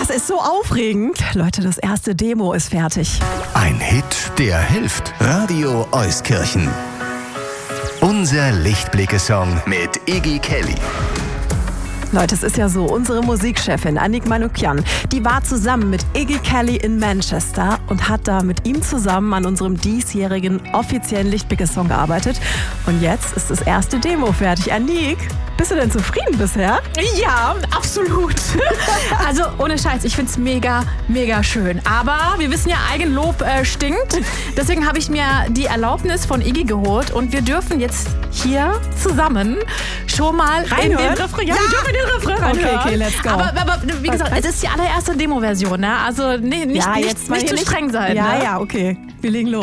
Das ist so aufregend. Leute, das erste Demo ist fertig. Ein Hit, der hilft. Radio Euskirchen. Unser Lichtblicke-Song mit Iggy Kelly. Leute, es ist ja so, unsere Musikchefin Annick Manukyan, die war zusammen mit Iggy Kelly in Manchester und hat da mit ihm zusammen an unserem diesjährigen offiziellen Lichtblicke-Song gearbeitet. Und jetzt ist das erste Demo fertig. Annick, bist du denn zufrieden bisher? Ja, absolut. Also ohne Scheiß, ich find's mega, mega schön. Aber wir wissen ja, Eigenlob stinkt. Deswegen habe ich mir die Erlaubnis von Iggy geholt und wir dürfen jetzt hier zusammen schon mal Reinhören? in den Refrain. Ja, wir dürfen in den Refrain reinhören. Okay, let's go. Aber wie gesagt, es ist die allererste Demo-Version, ne? Also nicht zu streng sein. Ja, ne? ja, okay. Wir legen los.